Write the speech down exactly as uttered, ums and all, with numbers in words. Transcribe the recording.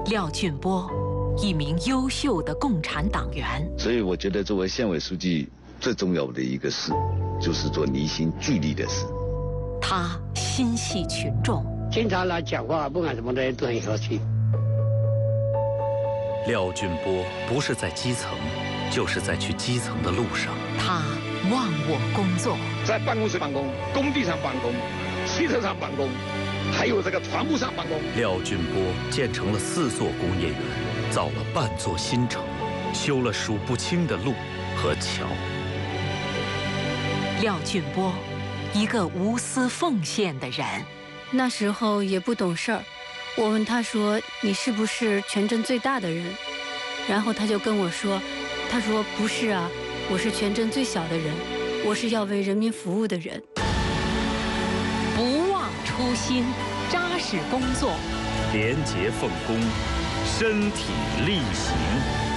廖俊波，一名优秀的共产党员。 所以我觉得，作为县委书记，最重要的一个事，就是做离心聚力的事。 他心系群众， 经常来讲话，不管什么的都很和气。 廖俊波不是在基层，就是在去基层的路上。 他忘我工作， 在办公室办公，工地上办公，汽车上办公，还有这个船坞上办公。 廖俊波建成了四座工业园，造了半座新城，修了数不清的路和桥。 廖俊波，一个无私奉献的人。 那时候也不懂事儿，我问他说：“你是不是全镇最大的人？”然后他就跟我说：“他说不是啊，我是全镇最小的人，我是要为人民服务的人。” 不忘初心，扎实工作， 廉洁奉公，身体力行。